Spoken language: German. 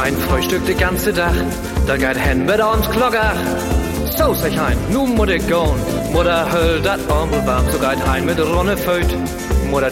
ein Frühstück de ganze Tag, da geht hen mit uns Glocker. So sag ich ein, nu muss ich gehen, Mutter höll dat Armbel warm, so geht hein mit Ronne Föt. Mutter